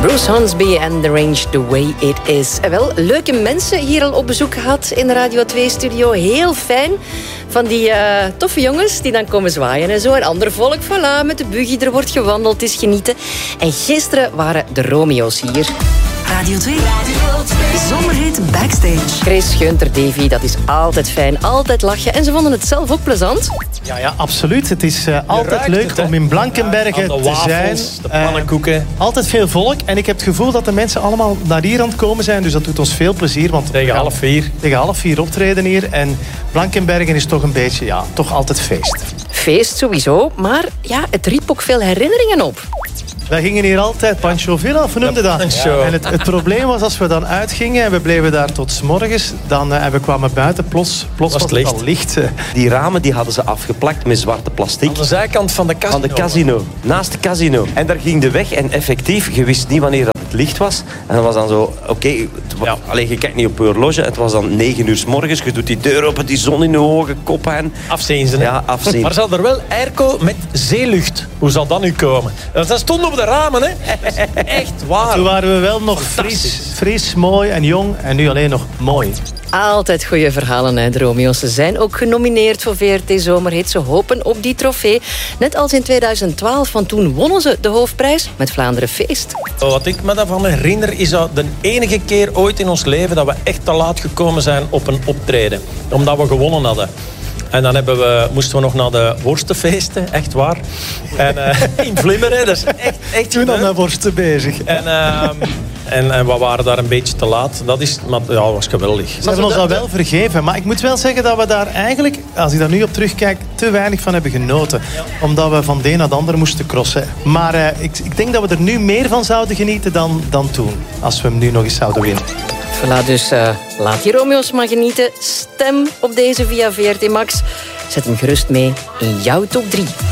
Bruce Hornsby en The Range The Way It Is. En wel, leuke mensen hier al op bezoek gehad in de Radio 2-studio. Heel fijn. Van die toffe jongens die dan komen zwaaien en zo. En ander volk, voilà, met de buggy, er wordt gewandeld, het is genieten. En gisteren waren de Romeo's hier. Radio 2. Zomerhit Backstage. Chris, Gunther, Davy, dat is altijd fijn, altijd lachen. En ze vonden het zelf ook plezant. Ja, absoluut. Het is altijd leuk om in Blankenberge te zijn. De pannenkoeken. Altijd veel volk. En ik heb het gevoel dat de mensen allemaal naar hier aan het komen zijn. Dus dat doet ons veel plezier. Want Tegen half 4. Tegen half 4 optreden hier. En Blankenberge is toch een beetje, toch altijd feest. Feest sowieso, maar ja, het riep ook veel herinneringen op. Wij gingen hier altijd Pancho Villa, of hoe noemde dat? Pancho. En het probleem was, als we dan uitgingen en we bleven daar tot 's morgens, en we kwamen buiten, plots was het al licht. Die ramen die hadden ze afgeplakt met zwarte plastic. Aan de zijkant van de casino. Van de casino. Naast de casino. En daar ging de weg en effectief, je wist niet wanneer het licht was. En dat was dan zo, alleen je kijkt niet op je horloge. Het was dan 9 uur 's morgens. Je doet die deur open, die zon in je ogen, kop aan. Afzien ze. Ja, afzien. Maar zal er wel airco met zeelucht? Hoe zal dat nu komen? Dat stond op de ramen, hè? Dat is echt waar. Toen waren we wel nog fris, mooi en jong. En nu alleen nog mooi. Altijd goede verhalen uit de Romeo's. Ze zijn ook genomineerd voor VRT Zomerhit. Ze hopen op die trofee. Net als in 2012, want toen wonnen ze de hoofdprijs met Vlaanderen Feest. Wat ik me daarvan herinner, is dat de enige keer ooit in ons leven dat we echt te laat gekomen zijn op een optreden. Omdat we gewonnen hadden. En dan moesten we nog naar de worstenfeesten, echt waar. En in Vlimmeren, dat is echt Toen aan de worsten bezig. En we waren daar een beetje te laat. Dat was geweldig. Ze hebben ons dat wel vergeven. Maar ik moet wel zeggen dat we daar eigenlijk, als ik daar nu op terugkijk, te weinig van hebben genoten. Omdat we van de een naar de ander moesten crossen. Maar ik denk dat we er nu meer van zouden genieten dan toen. Als we hem nu nog eens zouden winnen. Voilà, dus laat die Romeo's maar genieten. Stem op deze via VRT Max. Zet hem gerust mee in jouw top 3.